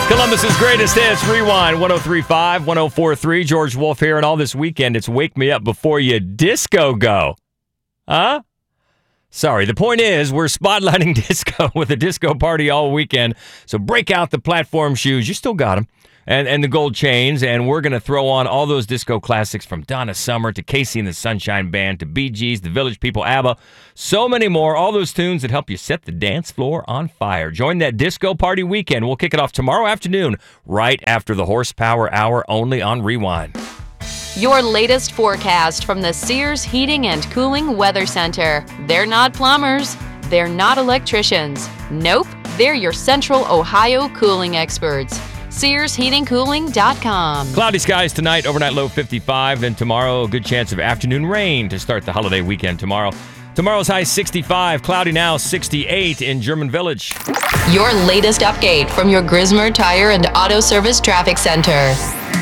Columbus's greatest hits, Rewind, 103.5, 104.3. George Wolf here, and all this weekend, it's Wake Me Up Before You Disco Go. Huh? Sorry, the point is, we're spotlighting disco with a disco party all weekend, so break out the platform shoes. You still got them. And the gold chains, and we're going to throw on all those disco classics from Donna Summer to Casey and the Sunshine Band to Bee Gees, the Village People, ABBA, so many more, all those tunes that help you set the dance floor on fire. Join that disco party weekend. We'll kick it off tomorrow afternoon, right after the Horsepower Hour, only on Rewind. Your latest forecast from the Sears Heating and Cooling Weather Center. They're not plumbers. They're not electricians. Nope, they're your Central Ohio cooling experts. SearsHeatingCooling.com. Cloudy skies tonight, overnight low 55. Then tomorrow, a good chance of afternoon rain to start the holiday weekend tomorrow. Tomorrow's high 65, cloudy now 68 in German Village. Your latest update from your Grismer Tire and Auto Service Traffic Center.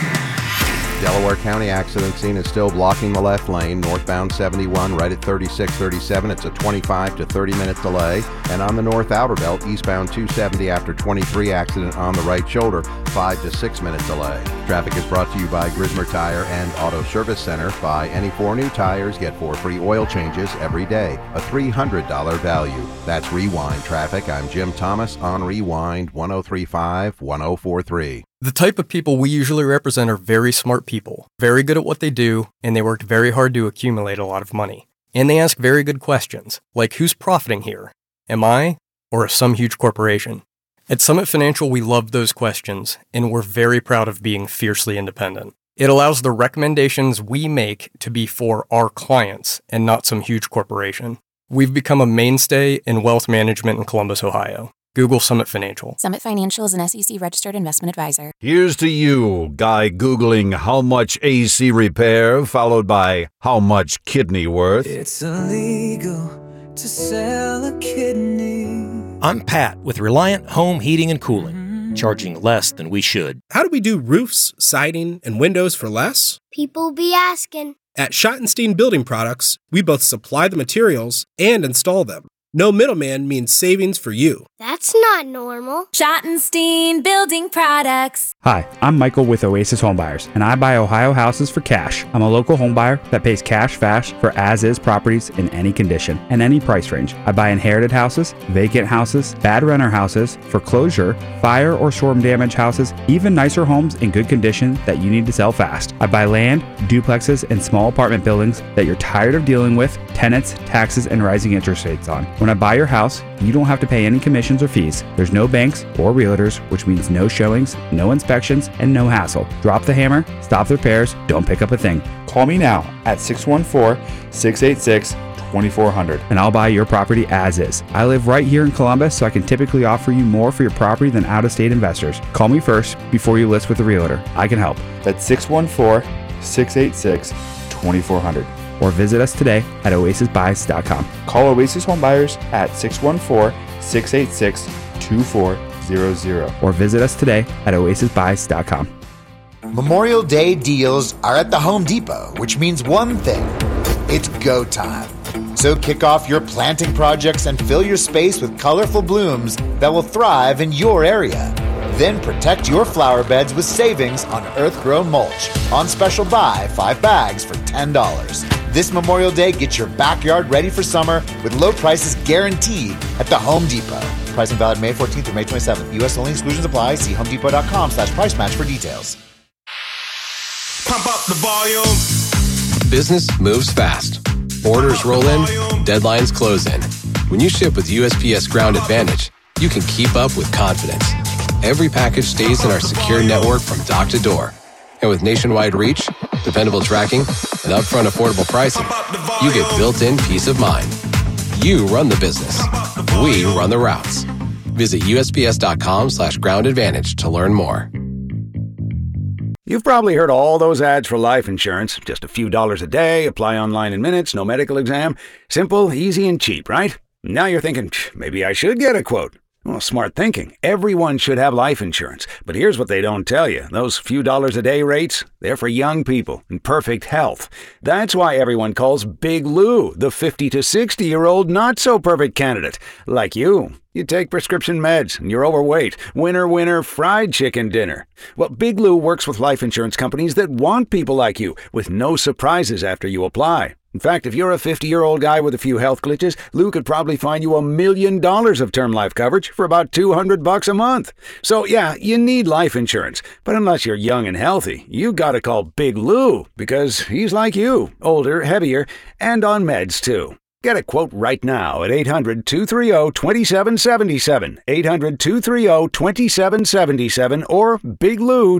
Delaware County accident scene is still blocking the left lane, northbound 71 right at 3637. It's a 25 to 30 minute delay. And on the north outer belt, eastbound 270 after 23 accident on the right shoulder, 5 to 6 minute delay. Traffic is brought to you by Grismer Tire and Auto Service Center. Buy any 4 new tires, get 4 free oil changes every day. A $300 value. That's Rewind Traffic. I'm Jim Thomas on Rewind 103.5, 104.3. The type of people we usually represent are very smart people, very good at what they do, and they worked very hard to accumulate a lot of money. And they ask very good questions, like who's profiting here? Am I, or is some huge corporation? At Summit Financial, we love those questions, and we're very proud of being fiercely independent. It allows the recommendations we make to be for our clients and not some huge corporation. We've become a mainstay in wealth management in Columbus, Ohio. Google Summit Financial. Summit Financial is an SEC-registered investment advisor. Here's to you, guy Googling how much AC repair, followed by how much kidney worth. It's illegal to sell a kidney. I'm Pat with Reliant Home Heating and Cooling, charging less than we should. How do we do roofs, siding, and windows for less? People be asking. At Schottenstein Building Products, we both supply the materials and install them. No middleman means savings for you. That's not normal. Schottenstein Building Products. Hi, I'm Michael with Oasis Homebuyers, and I buy Ohio houses for cash. I'm a local homebuyer that pays cash fast for as-is properties in any condition and any price range. I buy inherited houses, vacant houses, bad renter houses, foreclosure, fire or storm damage houses, even nicer homes in good condition that you need to sell fast. I buy land, duplexes, and small apartment buildings that you're tired of dealing with tenants, taxes, and rising interest rates on. When I buy your house, you don't have to pay any commissions or fees. There's no banks or realtors, which means no showings, no inspections, and no hassle. Drop the hammer, stop the repairs, don't pick up a thing. Call me now at 614-686-2400 and I'll buy your property as is. I live right here in Columbus, so I can typically offer you more for your property than out-of-state investors. Call me first before you list with a realtor. I can help. That's 614-686-2400. Or visit us today at oasisbuys.com. Call Oasis Homebuyers at 614-686-2400. Or visit us today at oasisbuys.com. Memorial Day deals are at the Home Depot, which means one thing. It's go time. So kick off your planting projects and fill your space with colorful blooms that will thrive in your area. Then protect your flower beds with savings on earth-grown mulch. On special buy, 5 bags for $10. This Memorial Day, get your backyard ready for summer with low prices guaranteed at the Home Depot. Pricing valid May 14th through May 27th. U.S. only, exclusions apply. See homedepot.com/price match for details. Pump up the volume. Business moves fast. Orders roll in, deadlines close in. When you ship with USPS Ground Advantage, you can keep up with confidence. Every package stays in our secure network from dock to door. And with nationwide reach, dependable tracking, and upfront affordable pricing, you get built-in peace of mind. You run the business. We run the routes. Visit USPS.com/Ground Advantage to learn more. You've probably heard all those ads for life insurance. Just a few dollars a day, apply online in minutes, no medical exam. Simple, easy, and cheap, right? Now you're thinking, maybe I should get a quote. Well, smart thinking. Everyone should have life insurance. But here's what they don't tell you. Those few dollars a day rates, they're for young people in perfect health. That's why everyone calls Big Lou the 50 to 60-year-old not-so-perfect candidate. Like you. You take prescription meds and you're overweight. Winner, winner, fried chicken dinner. Well, Big Lou works with life insurance companies that want people like you with no surprises after you apply. In fact, if you're a 50-year-old guy with a few health glitches, Lou could probably find you $1 million of term life coverage for about $200 a month. So yeah, you need life insurance. But unless you're young and healthy, you gotta call Big Lou because he's like you, older, heavier, and on meds too. Get a quote right now at 800-230-2777, 800-230-2777, or biglou.com.